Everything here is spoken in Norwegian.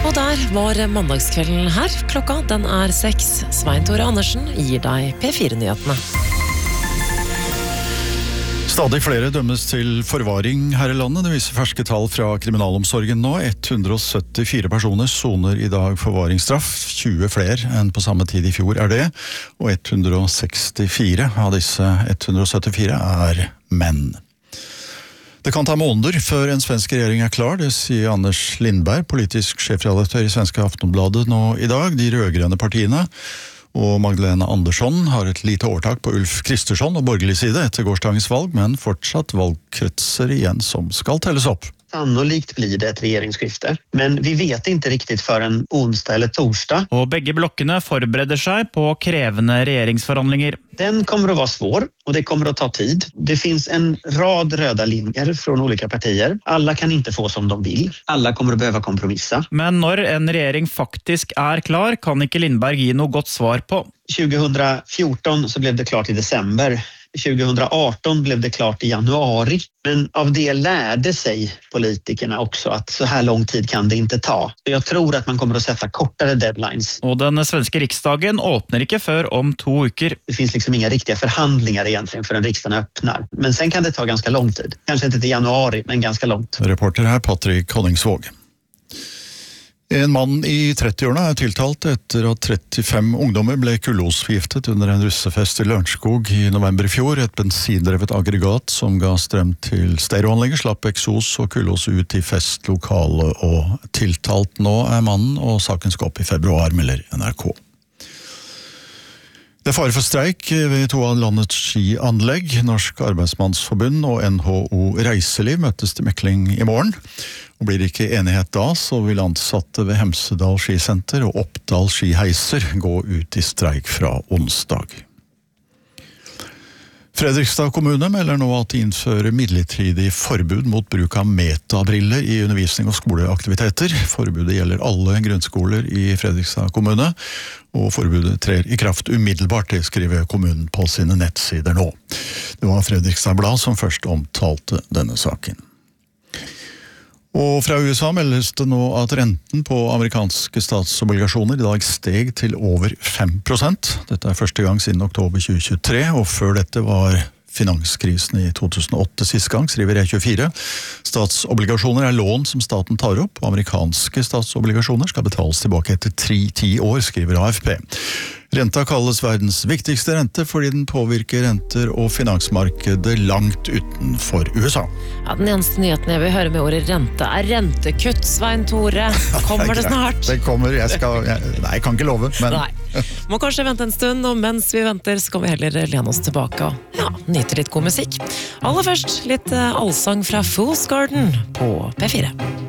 Og der var mandagskvelden her. Klokka den 6. Svein Tore Andersen gir deg P4-nyhetene. Stadig flere dømmes til forvaring her i landet. Det viser ferske tall fra kriminalomsorgen nå. 174 personer soner i dag forvaringsstraff. 20 flere enn på samme tid i fjor det. Og 164 av disse 174 er menn. Det kan ta måneder før en svensk regjering klar, det sier Anders Lindberg, politisk sjefredaktør i Svenska Aftonbladet nå i dag. De rødgrønne partiene og Magdalena Andersson har et lite overtak på Ulf Kristersson og borgerlig side etter gårsdagens valg, men fortsatt valgkretser igjen som skal telles opp. Sannolikt blir det et regjeringsskifte, men vi vet ikke riktig før en onsdag eller torsdag. Og begge blokkene forbereder seg på krevende regjeringsforhandlinger. Den kommer å være svår, og det kommer å ta tid. Det finns en rad røde linjer fra ulike partier. Alle kan ikke få som de vil. Alle kommer å behøve kompromisse. Men når en regjering faktisk er klar, kan ikke Lindberg gi noe godt svar på. 2014 så ble det klart i desember. 2018 blev det klart i januari, men av det lärde sig politikerna också att så här lång tid kan det inte ta. Jag tror att man kommer att sätta kortare deadlines. Og den svenske riksdagen åpner ikke før om 2 uker. Det finns liksom inga riktiga förhandlingar egentligen förrän riksdagen öppnar. Men sen kan det ta ganska lång tid. Kanske inte till januari, men ganska långt. Reporter her, Patrick Honningsvåg. En mann i 30-årene tiltalt etter at 35 ungdommer ble kullosforgiftet under en russefest i Lørenskog i november i fjor. Et bensindrevet aggregat som ga strøm til stereoanlegget slapp eksos og kullos ut i festlokalet, og tiltalt nå mannen, og saken skal opp i februar, melder NRK. Det fare for streik ved 2 av landets skianlegg. Norsk Arbeidsmannsforbund og NHO Reiseliv møttes til mekling i morgen. Og blir det ikke enighet da, så vil ansatte ved Hemsedal skisenter og Oppdal skiheiser gå ut i streik fra onsdag. Fredrikstad kommune melder nå at de innfører midlertidig forbud mot bruk av metabriller i undervisning og skoleaktiviteter. Forbudet gjelder alle grunnskoler i Fredrikstad kommune, og forbudet trer i kraft umiddelbart, det skriver kommunen på sine nettsider nå. Det var Fredrikstad Blad som først omtalte denne saken. Og fra USA meldes det nå at renten på amerikanske statsobligasjoner i dag steg til over 5%. Dette er første gang siden oktober 2023, og før dette var finanskrisen i 2008 sist gang, skriver E24. Statsobligasjoner er lån som staten tar opp, og amerikanske statsobligasjoner skal betales tilbake etter 10 år, skriver AFP. Renta kalles verdens viktigste rente fordi den påvirker renter og finansmarkedet langt utenfor USA. Ja, den eneste nyheten jeg vil høre med ordet rente er rentekutt, Svein Tore. Kommer det snart? Det kommer, jeg kan ikke love, men... Nei, må kanskje vente en stund, og mens vi venter så kan vi heller lene oss tilbake og nyte litt god musikk. Aller først litt allsang fra Fool's Garden på P4.